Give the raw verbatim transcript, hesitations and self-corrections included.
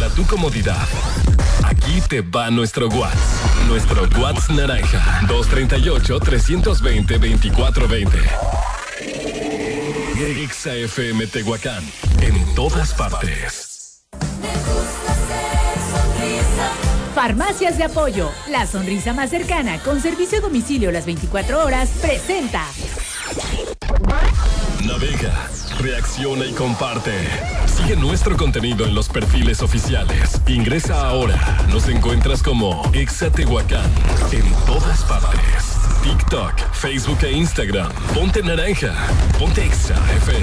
para tu comodidad. Aquí te va nuestro WhatsApp. Nuestro WhatsApp naranja. dos tres ocho, tres dos cero, dos cuatro dos cero. Exa F M Tehuacán. En todas partes. Farmacias de Apoyo, la sonrisa más cercana, con servicio a domicilio las veinticuatro horas, presenta. Navega, reacciona y comparte. Sigue nuestro contenido en los perfiles oficiales. Ingresa ahora. Nos encuentras como Exa Tehuacán en todas partes. TikTok, Facebook e Instagram. Ponte naranja. Ponte Exa F M.